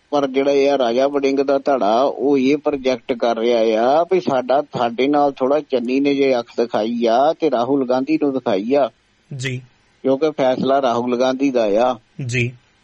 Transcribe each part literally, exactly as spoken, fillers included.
ਪਰ ਜਿਹੜਾ ਇਹ ਰਾਜਾ ਵੜਿੰਗ ਦਾ ਧੜਾ ਉਹ ਇਹ ਪ੍ਰੋਜੈਕਟ ਕਰ ਰਿਹਾ ਆ ਵੀ ਸਾਡਾ ਸਾਡੇ ਨਾਲ ਥੋੜਾ ਚੰਨੀ ਨੇ ਜੇ ਅੱਖ ਦਿਖਾਈ ਆ ਤੇ ਰਾਹੁਲ ਗਾਂਧੀ ਨੂੰ ਦਿਖਾਈ ਆ ਜੀ, ਕਿਉਂਕਿ ਫੈਸਲਾ ਰਾਹੁਲ ਗਾਂਧੀ ਦਾ ਆ ਜੀ।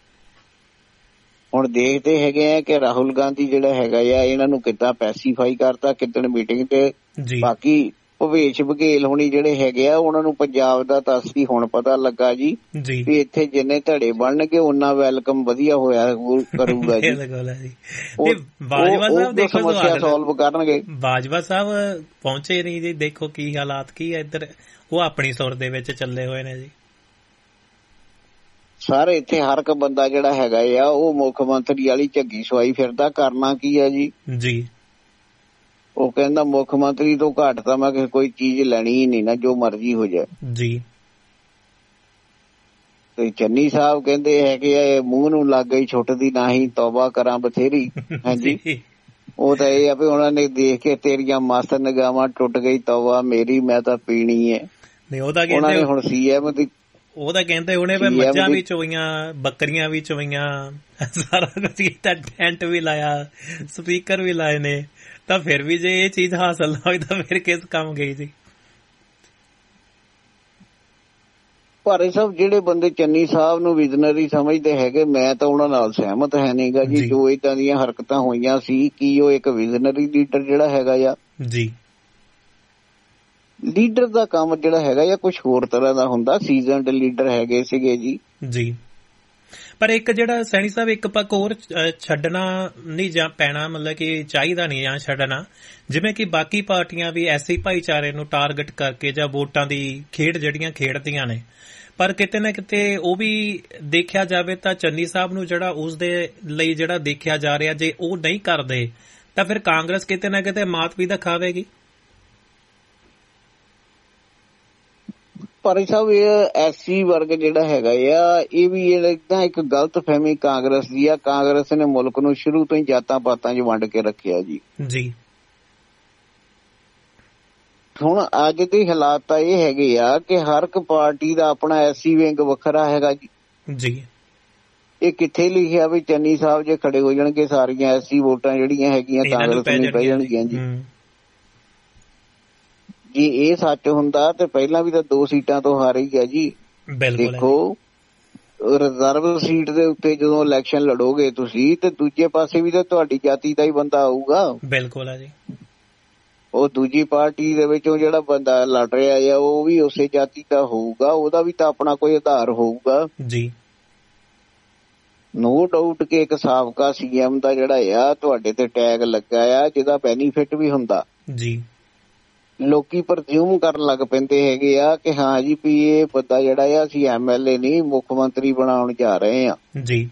ਹੁਣ ਦੇਖਦੇ ਹੈਗੇ ਆ ਕਿ ਰਾਹੁਲ ਗਾਂਧੀ ਜਿਹੜਾ ਹੈਗਾ ਆ ਇਹਨਾਂ ਨੂੰ ਕਿੱਦਾਂ ਪੈਸੀਫਾਈ ਕਰਤਾ, ਕਿੱਦਣ ਮੀਟਿੰਗ ਤੇ। ਬਾਕੀ ਭਵੇਸ਼ ਬਘੇਲ ਹੋਣੀ ਜਿਹੜੇ ਹੈਗੇ ਆ ਉਹਨਾਂ ਨੂੰ ਪੰਜਾਬ ਦਾ ਤਾਂ ਅਸਲੀ ਹੁਣ ਪਤਾ ਲੱਗਾ ਜੀ ਵੀ ਇੱਥੇ ਜਿੰਨੇ ਧੜੇ ਬਣਨਗੇ ਉਹਨਾਂ ਵੈਲਕਮ ਵਧੀਆ ਹੋਇਆ ਕਰੂਗਾ ਜੀ। ਬਾਜਵਾ ਸਾਹਿਬ ਦੇਖੋ ਸਮੱਸਿਆ ਸੋਲਵ ਕਰਨਗੇ। ਬਾਜਵਾ ਸਾਹਿਬ ਪਹੁੰਚੇ ਨਹੀਂ ਜੀ, ਦੇਖੋ ਕੀ ਹਾਲਾਤ ਕੀ ਹੈ ਇੱਧਰ। ਉਹ ਆਪਣੀ ਸੁਰ ਦੇ ਵਿੱਚ ਚੱਲੇ ਹੋਏ ਨੇ ਜੀ। ਸਾਰੇ ਇੱਥੇ ਹਰ ਇੱਕ ਬੰਦਾ ਜਿਹੜਾ ਹੈਗਾ ਆ ਉਹ ਮੁੱਖ ਮੰਤਰੀ ਵਾਲੀ ਝੱਗੀ ਸਵਾਈ ਫਿਰਦਾ। ਕਰਨਾ ਕੀ ਹੈ ਜੀ ਜੀ ਉਹ ਕਹਿੰਦਾ ਮੁੱਖ ਮੰਤਰੀ ਤੋਂ ਘੱਟ ਤਾਂ ਮੈਂ ਕੋਈ ਚੀਜ਼ ਲੈਣੀ ਹੀ ਨਹੀਂ ਨਾ, ਜੋ ਮਰਜ਼ੀ ਹੋ ਜਾਏ ਜੀ। ਤੇ ਚੰਨੀ ਸਾਹਿਬ ਕਹਿੰਦੇ ਹੈਗੇ ਆ ਮੂੰਹ ਨੂੰ ਲੱਗ ਗਈ ਛੁੱਟਦੀ ਨਾ ਹੀ ਤੌਬਾ ਕਰਾਂ ਬਥੇਰੀ। ਹਾਂਜੀ ਉਹ ਤਾਂ ਇਹ ਆ ਵੀ ਉਹਨਾਂ ਨੇ ਦੇਖ ਕੇ ਤੇਰੀਆਂ ਮਸਤ ਨਿਗਾਹਾਂ ਟੁੱਟ ਗਈ ਤੌਬਾ ਮੇਰੀ ਮੈਂ ਤਾਂ ਪੀਣੀ ਹੈ। ਉਹਨਾਂ ਨੇ ਹੁਣ ਸੀ ਐਮ ਦੀ ਉਹ ਤਾਂ ਕਹਿੰਦੇ ਉਹਨੇ ਮੱਝਾਂ ਵੀ ਚੋਈਆਂ, ਬੱਕਰੀਆਂ ਵੀ ਚੋਈਆਂ, ਸਾਰਾ ਕੁਝ ਕੀਤਾ, ਟੈਂਟ ਵੀ ਲਾਇਆ, ਸਪੀਕਰ ਵੀ ਲਾਏ ਨੇ, ਤਾਂ ਫਿਰ ਵੀ ਜੇ ਇਹ ਚੀਜ਼ ਹਾਸਲ ਨਾ ਹੋਈ ਤਾਂ ਫਿਰ ਕਿਸ ਕੰਮ ਗਈ ਜੀ। ਪਰ ਇਹ ਸਭ ਜਿਹੜੇ ਬੰਦੇ ਚੰਨੀ ਸਾਹਿਬ ਨੂੰ ਵਿਜ਼ਨਰੀ ਸਮਝਦੇ ਹੈਗੇ, ਮੈਂ ਤਾਂ ਉਹਨਾਂ ਨਾਲ ਸਹਿਮਤ ਹੈ ਨੀ ਗਾ ਜੀ। ਜੋ ਏਦਾਂ ਦੀਆਂ ਹਰਕਤਾਂ ਹੋਈਆਂ ਸੀ, ਕੀ ਉਹ ਇੱਕ ਵਿਜ਼ਨਰੀ ਲੀਡਰ ਜਿਹੜਾ ਹੈਗਾ ਆ ਜੀ। ਲੀਡਰ ਦਾ ਕੰਮ ਜਿਹੜਾ ਹੈਗਾ ਜਾਂ ਕੁਛ ਹੋਰ ਤਰ੍ਹਾਂ ਦਾ ਹੁੰਦਾ। ਸੀਜ਼ਨਡ ਲੀਡਰ ਹੈਗੇ ਸੀਗੇ ਜੀ ਜੀ। ਪਰ ਇੱਕ ਜਿਹੜਾ ਸੈਣੀ ਸਾਹਿਬ ਇੱਕ ਪੱਖ ਹੋਰ ਛੱਡਣਾ ਨਹੀਂ ਜਾਂ ਪੈਣਾ, ਮਤਲਬ ਕਿ ਚਾਹੀਦਾ ਨਹੀਂ ਜਾਂ ਛੱਡਣਾ, ਜਿਵੇਂ ਕਿ ਬਾਕੀ ਪਾਰਟੀਆਂ ਵੀ ਐਸੀ ਭਾਈਚਾਰੇ ਨੂੰ ਟਾਰਗੇਟ ਕਰਕੇ ਜਾਂ ਵੋਟਾਂ ਦੀ ਖੇਡ ਜਿਹੜੀਆਂ ਖੇਡਦੀਆਂ ਨੇ, ਪਰ ਕਿਤੇ ਨਾ ਕਿਤੇ ਉਹ ਵੀ ਦੇਖਿਆ ਜਾਵੇ ਤਾਂ ਚੰਨੀ ਸਾਹਿਬ ਨੂੰ ਜਿਹੜਾ ਉਸਦੇ ਲਈ ਜਿਹੜਾ ਦੇਖਿਆ ਜਾ ਰਿਹਾ, ਜੇ ਉਹ ਨਹੀਂ ਕਰਦੇ ਤਾਂ ਫਿਰ ਕਾਂਗਰਸ ਕਿਤੇ ਨਾ ਕਿਤੇ ਮਾਤ ਵੀ ਤਾਂ ਖਾਵੇਗੀ। ਪਰ ਸਾਹਿਬ ਇਹ ਐਸੀ ਵਰਗ ਜਿਹੜਾ ਹੈਗਾ ਆ ਇਹ ਵੀ ਏਦਾਂ ਇੱਕ ਗਲਤ ਫਹਿਮੀ ਕਾਂਗਰਸ ਦੀ ਆ। ਕਾਂਗਰਸ ਨੇ ਮੁਲਕ ਨੂੰ ਸ਼ੁਰੂ ਤੋਂ ਹੀ ਜਾਤਾਂ ਪਾਤਾਂ ਚ ਵੰਡ ਕੇ ਰੱਖਿਆ ਜੀ ਜੀ। ਹੁਣ ਅੱਜ ਦੇ ਹਾਲਾਤ ਤਾਂ ਇਹ ਹੈਗੇ ਆ ਕਿ ਹਰ ਇੱਕ ਪਾਰਟੀ ਦਾ ਆਪਣਾ ਐਸੀ ਵਿੰਗ ਵੱਖਰਾ ਹੈਗਾ ਜੀ ਜੀ। ਇਹ ਕਿੱਥੇ ਲਿਖਿਆ ਵੀ ਚੰਨੀ ਸਾਹਿਬ ਜੇ ਖੜੇ ਹੋ ਜਾਣਗੇ ਸਾਰੀਆਂ ਐਸੀ ਵੋਟਾਂ ਜਿਹੜੀਆਂ ਹੈਗੀਆਂ ਕਾਂਗਰਸ ਨੂੰ ਪੈ ਜਾਣਗੀਆਂ ਜੀ। ਜੇ ਇਹ ਸੱਚ ਹੁੰਦਾ ਤੇ ਪਹਿਲਾਂ ਵੀ ਤਾਂ ਦੋ ਸੀਟਾਂ ਤੋਂ ਹਾਰ ਹੀ ਗਿਆ ਜੀ। ਦੇਖੋ ਰਿਜ਼ਰਵ ਸੀਟ ਦੇ ਉੱਤੇ ਜਦੋਂ ਇਲੈਕਸ਼ਨ ਲੜੋਗੇ ਤੁਸੀਂ ਤੇ ਦੂਜੇ ਪਾਸੇ ਵੀ ਤਾਂ ਤੁਹਾਡੀ ਜਾਤੀ ਦਾ ਹੀ ਬੰਦਾ ਆਊਗਾ। ਬਿਲਕੁਲ ਹੈ ਜੀ। ਉਹ ਦੂਜੀ ਪਾਰਟੀ ਦੇ ਵਿੱਚੋਂ ਜਿਹੜਾ ਬੰਦਾ ਲੜ ਰਿਹਾ ਆ ਉਹ ਵੀ ਉਸੇ ਜਾਤੀ ਦਾ ਹੋਊਗਾ, ਉਹਦਾ ਵੀ ਤਾਂ ਆਪਣਾ ਕੋਈ ਆਧਾਰ ਹੋਊਗਾ ਜੀ। ਨੋ ਡਾਊਟ ਕਿ ਇੱਕ ਸਾਬਕਾ ਸੀ ਐਮ ਦਾ ਜਿਹੜਾ ਆ ਤੁਹਾਡੇ ਤੇ ਟੈਗ ਲੱਗਾ ਆ ਜਿਹਦਾ ਬੈਨੀਫਿਟ ਵੀ ਹੁੰਦਾ ਜੀ। ਲੋਕੀ ਪ੍ਰਜ਼ਿਊਮ ਕਰਨ ਲੱਗ ਪੈਂਦੇ ਹੈਗੇ ਆ ਕਿ ਹਾਂ ਜੀ ਵੀ ਇਹ ਬੰਦਾ ਜਿਹੜਾ ਆ ਅਸੀਂ ਐਮ ਐਲ ਏ ਨਹੀਂ ਮੁੱਖ ਮੰਤਰੀ ਬਣਾਉਣ ਜਾ ਰਹੇ ਆ ਜੀ।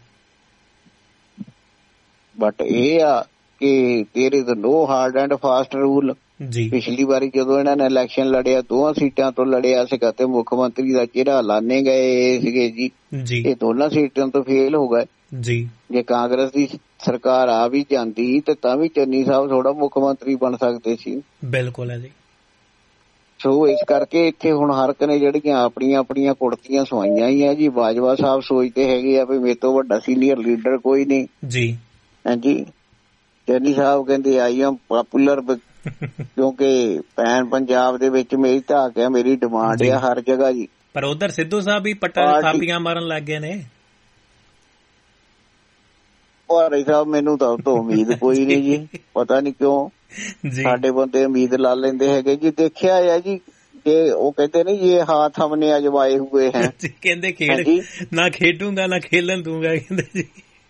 ਬਟ ਇਹ ਆ ਕਿ ਤੇਰੇ ਦਾ ਨੋ ਹਾਰਡ ਐਂਡ ਫਾਸਟ ਰੂਲ ਜੀ। ਪਿਛਲੀ ਵਾਰੀ ਜਦੋਂ ਇਹਨਾਂ ਨੇ ਇਲੈਕਸ਼ਨ ਲੜਿਆ ਦੋਹਾਂ ਸੀਟਾਂ ਤੋਂ ਲੜਿਆ ਸੀਗਾ ਤੇ ਮੁੱਖ ਮੰਤਰੀ ਦਾ ਚਿਹਰਾ ਲਾਣੇ ਗਏ ਸੀਗੇ ਜੀ। ਇਹ ਦੋਨਾਂ ਸੀਟਾਂ ਤੋਂ ਫੇਲ ਹੋ ਗਏ ਜੀ। ਜੇ ਕਾਂਗਰਸ ਦੀ ਸਰਕਾਰ ਆ ਵੀ ਜਾਂਦੀ ਤੇ ਤਾਂ ਵੀ ਚੰਨੀ ਸਾਹਿਬ ਥੋੜਾ ਮੁੱਖ ਮੰਤਰੀ ਬਣ ਸਕਦੇ ਸੀ। ਬਿਲਕੁਲ ਹੈ ਜੀ। ਸੋ ਇਸ ਕਰਕੇ ਇੱਥੇ ਹੁਣ ਹਰ ਇੱਕ ਨੇ ਜਿਹੜੀਆਂ ਆਪਣੀਆਂ ਆਪਣੀਆਂ ਕੁੜਤੀਆਂ ਸਵਾਈਆਂ ਹੀ ਆ ਜੀ। ਬਾਜਵਾ ਸਾਹਿਬ ਸੋਚਦੇ ਹੈਗੇ ਆ ਵੀ ਮੇਰੇ ਤੋਂ ਵੱਡਾ ਸੀਨੀਅਰ ਲੀਡਰ ਕੋਈ ਨਹੀਂ ਜੀ। ਹਾਂਜੀ ਚੰਨੀ ਸਾਹਿਬ ਕਹਿੰਦੇ ਆਈ ਐਮ ਪਾਪੂਲਰ ਕਿਉਂਕਿ ਭੈਣ ਪੰਜਾਬ ਦੇ ਵਿੱਚ ਮੇਰੀ ਧਾਕ ਆ, ਮੇਰੀ ਡਿਮਾਂਡ ਆ ਹਰ ਜਗ੍ਹਾ ਜੀ। ਪਰ ਉਧਰ ਸਿੱਧੂ ਸਾਹਿਬ ਵੀ ਪੱਟਾਂ ਥਾਪੀਆਂ ਮਾਰਨ ਲੱਗ ਗਏ ਨੇ। ਭਾਰੇ ਸਾਹਿਬ ਮੈਨੂੰ ਤਾਂ ਤੋਂ ਉਮੀਦ ਕੋਈ ਨਹੀਂ ਜੀ, ਪਤਾ ਨਹੀਂ ਕਿਉਂ ਸਾਡੇ ਬੰਦੇ ਉਮੀਦ ਲਾ ਲੈਂਦੇ ਹੈਗੇ ਜੀ। ਦੇਖਿਆ ਆ ਜੀ ਕਿ ਉਹ ਕਹਿੰਦੇ ਨੇ ਇਹ ਹਾਥ ਹਮਨੇ ਅਜਮਾਏ ਹੋਏ ਹੈ, ਕਹਿੰਦੇ ਖੇਡ ਨਾ ਖੇਡੂੰਗਾ ਨਾ ਖੇਲਣ ਦੂੰਗਾ ਕਹਿੰਦੇ ਜੀ।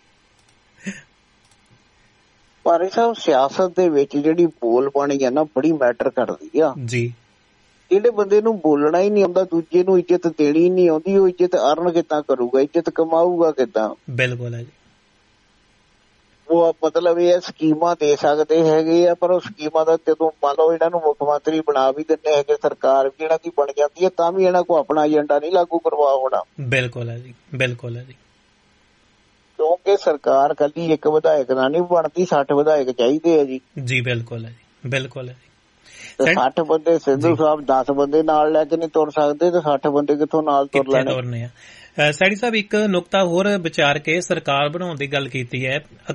ਪਰ ਸਾਹਿਬ ਸਿਆਸਤ ਦੇ ਵਿੱਚ ਜਿਹੜੀ ਬੋਲ ਬਾਣੀ ਆ ਨਾ ਬੜੀ ਮੈਟਰ ਕਰਦੀ ਆ ਜੀ। ਜਿਹੜੇ ਬੰਦੇ ਨੂੰ ਬੋਲਣਾ ਹੀ ਨਹੀਂ ਆਉਂਦਾ, ਦੂਜੇ ਨੂੰ ਇੱਜ਼ਤ ਦੇਣੀ ਨਹੀਂ ਆਉਂਦੀ, ਉਹ ਇੱਜ਼ਤ ਅਰਨ ਕਿੱਦਾਂ ਕਰੂਗਾ, ਇੱਜ਼ਤ ਕਮਾਊਗਾ ਕਿੱਦਾਂ। ਬਿਲਕੁਲ ਹੈ ਜੀ। ਉਹ ਮਤਲਬ ਇਹ ਸਕੀਮਾਂ ਦੇ ਸਕਦੇ ਹੈਗੇ ਆ ਪਰ ਉਹ ਸਕੀਮਾਂ ਦਾ ਜਦੋਂ ਮੰਨ ਲਓ ਇਹਨਾਂ ਨੂੰ ਮੁੱਖ ਮੰਤਰੀ ਬਣਾ ਵੀ ਦਿੰਦੇ ਹੈਗੇ, ਸਰਕਾਰ ਵੀ ਇਹਨਾਂ ਦੀ ਬਣ ਜਾਂਦੀ ਹੈ, ਤਾਂ ਵੀ ਇਹਨਾਂ ਕੋਲ ਆਪਣਾ ਏਜੰਡਾ ਨਹੀਂ ਲਾਗੂ ਕਰਵਾ ਹੋਣਾ। ਬਿਲਕੁਲ ਹੈ ਜੀ। ਬਿਲਕੁਲ ਹੈ ਜੀ। ਕਿਉਂਕਿ ਸਰਕਾਰ ਕੱਲੀ ਇੱਕ ਵਿਧਾਇਕ ਨਾਲ ਨਹੀਂ ਬਣਦੀ, ਸੱਠ ਵਿਧਾਇਕ ਚਾਹੀਦੇ ਆ ਜੀ। ਜੀ ਬਿਲਕੁਲ ਹੈ ਜੀ। ਬਿਲਕੁਲ ਹੈ ਜੀ। ਸੱਠ ਬੰਦੇ ਸਿੱਧੂ ਸਾਹਿਬ ਦਸ ਬੰਦੇ ਨਾਲ ਲੈ ਕੇ ਨਹੀਂ ਤੁਰ ਸਕਦੇ ਤੇ ਸੱਠ ਬੰਦੇ ਕਿੱਥੋਂ ਨਾਲ ਤੁਰ ਲੈਣੇ ਆ। ਸੈਣੀ ਸਾਹਿਬ ਇੱਕ ਨੁਕਤਾ ਹੋਰ ਵਿਚਾਰ ਕੇ ਸਰਕਾਰ ਬਣਾਉਣ ਦੀ ਗੱਲ ਕੀਤੀ ਹੈ।